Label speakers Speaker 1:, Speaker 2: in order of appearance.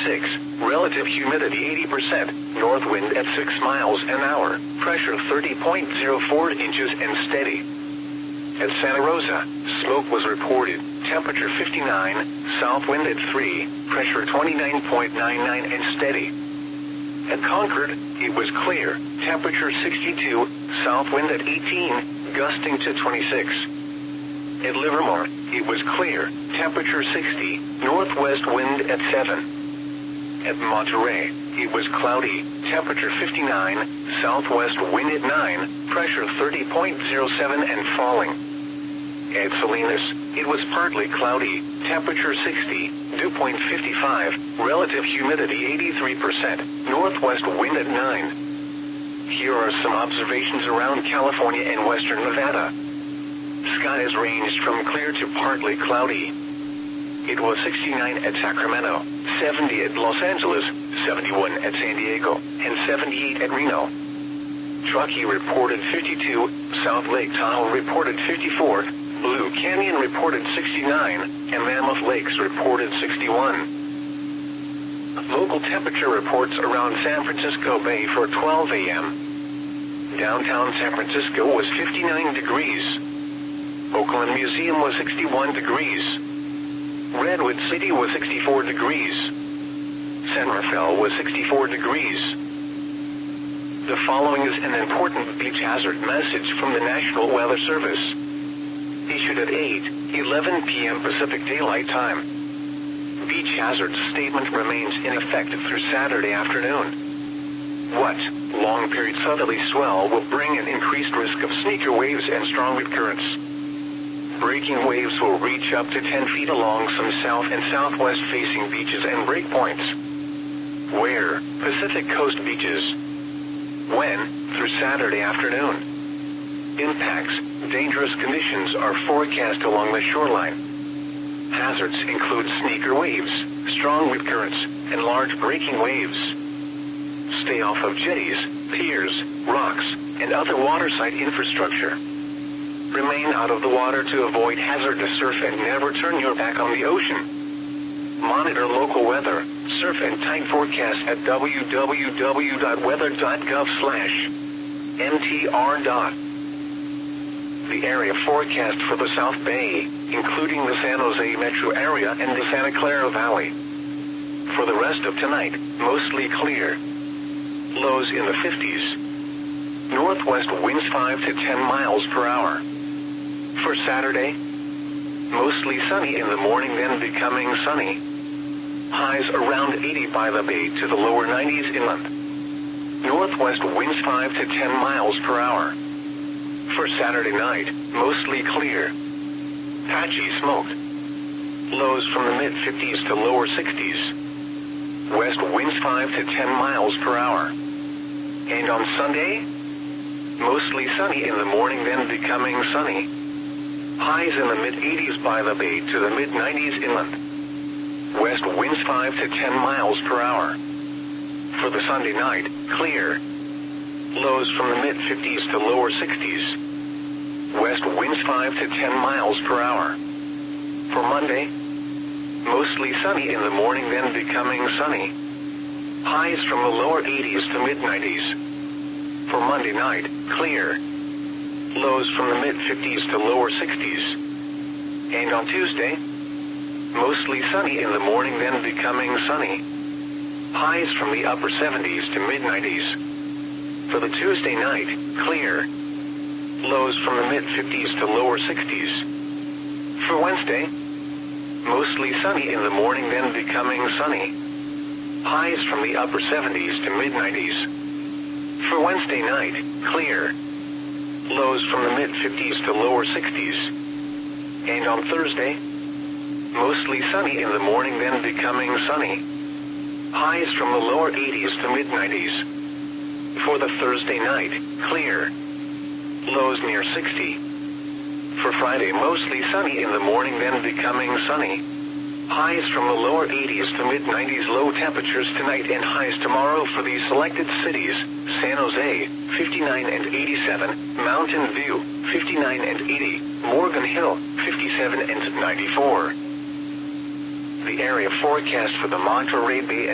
Speaker 1: 26. Relative humidity 80%. North wind at 6 miles an hour. Pressure 30.04 inches and steady. At Santa Rosa, smoke was reported. Temperature 59. South wind at 3. Pressure 29.99 and steady. At Concord, it was clear. Temperature 62. South wind at 18. Gusting to 26. At Livermore, it was clear. Temperature 60. Northwest wind at 7. At Monterey, it was cloudy. Temperature 59. Southwest wind at 9. Pressure 30.07 and falling. At Salinas, it was partly cloudy. Temperature 60. Dew point 55. Relative humidity 83%. Northwest wind at 9. Here are some observations around California and western Nevada. Skies ranged from clear to partly cloudy. It was 69 at Sacramento, 70 at Los Angeles, 71 at San Diego, and 78 at Reno. Truckee reported 52, South Lake Tahoe reported 54, Blue Canyon reported 69, and Mammoth Lakes reported 61. Local temperature reports around San Francisco Bay for 12 a.m. Downtown San Francisco was 59 degrees. Oakland Museum was 61 degrees. Redwood City was 64 degrees. San Rafael was 64 degrees. The following is an important beach hazard message from the National Weather Service. Issued at 8:11 p.m. Pacific Daylight Time. Beach hazard statement remains in effect through Saturday afternoon. What? Long period southerly swell will bring an increased risk of sneaker waves and strong wind currents. Breaking waves will reach up to 10 feet along some south and southwest facing beaches and breakpoints. Where? Pacific Coast beaches. When? Through Saturday afternoon. Impacts. Dangerous conditions are forecast along the shoreline. Hazards include sneaker waves, strong wind currents, and large breaking waves. Stay off of jetties, piers, rocks, and other waterside infrastructure. Remain out of the water to avoid hazardous surf and never turn your back on the ocean. Monitor local weather, surf and tide forecasts at www.weather.gov/mtr. The area forecast for the South Bay, including the San Jose metro area and the Santa Clara Valley. For the rest of tonight, mostly clear. Lows in the 50s. Northwest winds 5 to 10 miles per hour. For Saturday, mostly sunny in the morning, then becoming sunny. Highs around 80 by the bay to the lower 90s inland. Northwest winds 5 to 10 miles per hour. For Saturday night, mostly clear. Patchy smoke. Lows from the mid-50s to lower 60s. West winds 5 to 10 miles per hour. And on Sunday, mostly sunny in the morning, then becoming sunny. Highs in the mid-80s by the bay to the mid-90s inland. West winds 5 to 10 miles per hour. For the Sunday night, clear. Lows from the mid-50s to lower 60s. West winds 5 to 10 miles per hour. For Monday, mostly sunny in the morning, then becoming sunny. Highs from the lower 80s to mid-90s. For Monday night, clear. Lows from the mid-50s to lower 60s. And on Tuesday, mostly sunny in the morning, then becoming sunny. Highs from the upper 70s to mid-90s. For the Tuesday night, clear. Lows from the mid-50s to lower 60s. For Wednesday, mostly sunny in the morning, then becoming sunny. Highs from the upper 70s to mid-90s. For Wednesday night, clear. Lows from the mid-50s to lower 60s. And on Thursday, mostly sunny in the morning, then becoming sunny. Highs from the lower 80s to mid-90s. For the Thursday night, clear. Lows near 60. For Friday, mostly sunny in the morning, then becoming sunny. Highs from the lower 80s to mid-90s. Low temperatures tonight and highs tomorrow for these selected cities: San Jose, 59 and 87, Mountain View, 59 and 80, Morgan Hill, 57 and 94. The area forecast for the Monterey Bay